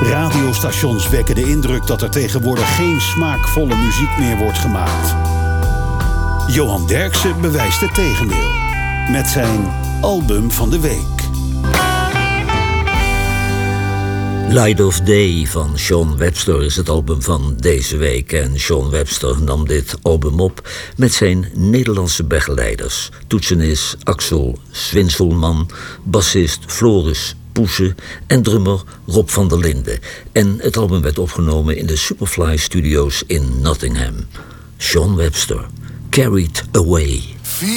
Radiostations wekken de indruk dat er tegenwoordig geen smaakvolle muziek meer wordt gemaakt. Johan Derksen bewijst het tegendeel met zijn album van de week. Light of Day van Sean Webster is het album van deze week. En Sean Webster nam dit album op met zijn Nederlandse begeleiders. Toetsenist Axel Swinselman, bassist Floris Poese en drummer Rob van der Linden. En het album werd opgenomen in de Superfly Studios in Nottingham. Sean Webster, Carried Away.